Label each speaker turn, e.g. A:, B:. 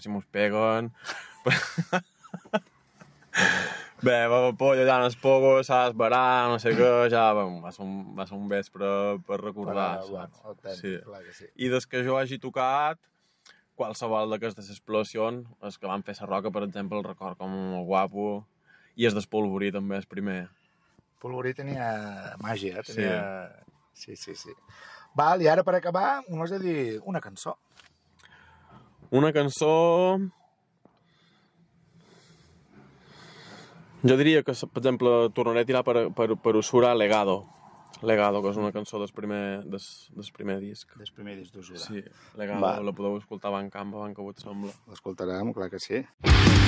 A: si mos peguen... Bé, polla allà en el pogo, saps, barà, no sé què, ja va ser un vespre per recordar, saps?
B: Autèntic, clar que sí.
A: I des que jo hagi tocat, qualsevol d'aquestes explosions, els que van fer la roca, per exemple, el record com molt guapo, i el d'espolvorí també, el primer.
B: Polvorí tenia màgia, tenia... Sí. Val, i ara per acabar, us he de dir una cançó.
A: Una cançó... Jo diria que, per exemple, tornaré a tirar per Usura Legado. Legado, que és una cançó del primer disc.
B: Del primer disc d'Usura.
A: Sí, Legado, la podeu escoltar a Bandcamp, que vos sembla.
B: L'escoltarem, clar que sí.